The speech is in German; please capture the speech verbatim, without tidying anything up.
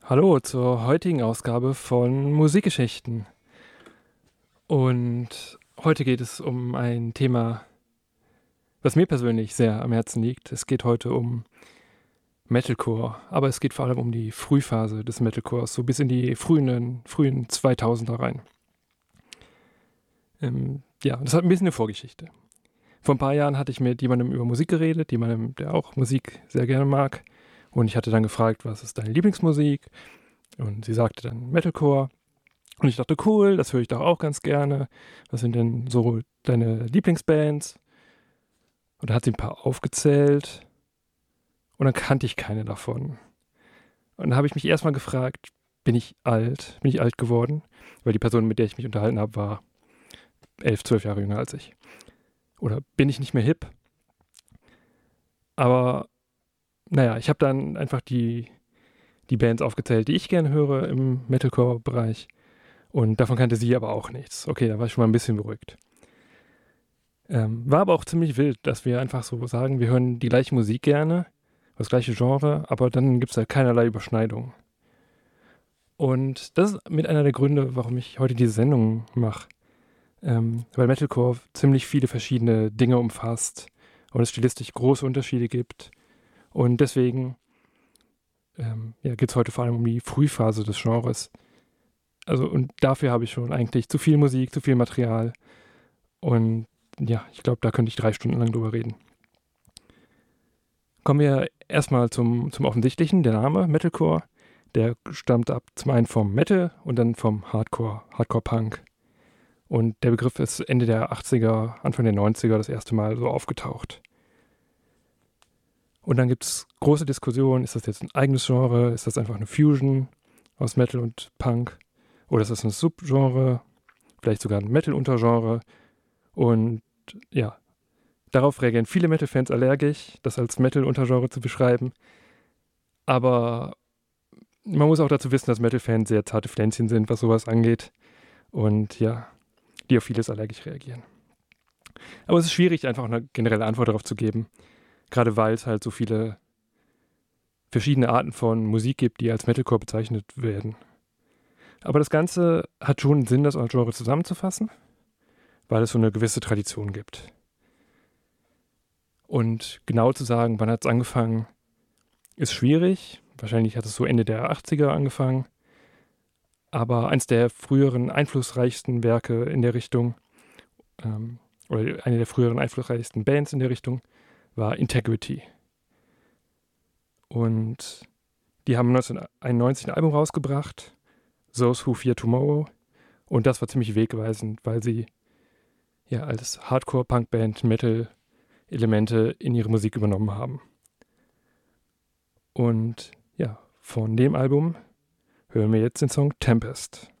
Hallo zur heutigen Ausgabe von Musikgeschichten. Und heute geht es um ein Thema, was mir persönlich sehr am Herzen liegt. Es geht heute um Metalcore, aber es geht vor allem um die Frühphase des Metalcores, so bis in die frühen, frühen zweitausender rein. Ähm, ja, das hat ein bisschen eine Vorgeschichte. Vor ein paar Jahren hatte ich mit jemandem über Musik geredet, jemandem, der auch Musik sehr gerne mag. Und ich hatte dann gefragt, was ist deine Lieblingsmusik? Und sie sagte dann Metalcore. Und ich dachte, cool, das höre ich doch auch ganz gerne. Was sind denn so deine Lieblingsbands? Und da hat sie ein paar aufgezählt. Und dann kannte ich keine davon. Und dann habe ich mich erstmal gefragt, bin ich alt? Bin ich alt geworden? Weil die Person, mit der ich mich unterhalten habe, war elf, zwölf Jahre jünger als ich. Oder bin ich nicht mehr hip? Aber naja, ich habe dann einfach die, die Bands aufgezählt, die ich gerne höre im Metalcore-Bereich. Und davon kannte sie aber auch nichts. Okay, da war ich schon mal ein bisschen beruhigt. Ähm, war aber auch ziemlich wild, dass wir einfach so sagen, wir hören die gleiche Musik gerne, das gleiche Genre, aber dann gibt es halt keinerlei Überschneidung. Und das ist mit einer der Gründe, warum ich heute diese Sendung mache. Ähm, weil Metalcore ziemlich viele verschiedene Dinge umfasst und es stilistisch große Unterschiede gibt. Und deswegen ähm, ja, geht es heute vor allem um die Frühphase des Genres. Also, und dafür habe ich schon eigentlich zu viel Musik, zu viel Material. Und ja, ich glaube, da könnte ich drei Stunden lang drüber reden. Kommen wir erstmal zum, zum Offensichtlichen, der Name Metalcore. Der stammt ab zum einen vom Metal und dann vom Hardcore, Hardcore-Punk. Und der Begriff ist Ende der achtziger, Anfang der neunziger das erste Mal so aufgetaucht. Und dann gibt es große Diskussionen, ist das jetzt ein eigenes Genre, ist das einfach eine Fusion aus Metal und Punk? Oder ist das ein Subgenre, vielleicht sogar ein Metal-Untergenre? Und ja, darauf reagieren viele Metal-Fans allergisch, das als Metal-Untergenre zu beschreiben. Aber man muss auch dazu wissen, dass Metal-Fans sehr zarte Pflänzchen sind, was sowas angeht. Und ja, die auf vieles allergisch reagieren. Aber es ist schwierig, einfach eine generelle Antwort darauf zu geben. Gerade weil es halt so viele verschiedene Arten von Musik gibt, die als Metalcore bezeichnet werden. Aber das Ganze hat schon Sinn, das als Genre zusammenzufassen, weil es so eine gewisse Tradition gibt. Und genau zu sagen, wann hat es angefangen, ist schwierig. Wahrscheinlich hat es so Ende der achtziger angefangen. Aber eins der früheren einflussreichsten Werke in der Richtung, ähm, oder eine der früheren einflussreichsten Bands in der Richtung, war Integrity. Und die haben neunzehnhunderteinundneunzig ein Album rausgebracht, Those Who Fear Tomorrow. Und das war ziemlich wegweisend, weil sie ja als Hardcore-Punk-Band Metal-Elemente in ihre Musik übernommen haben. Und ja, von dem Album hören wir jetzt den Song Tempest.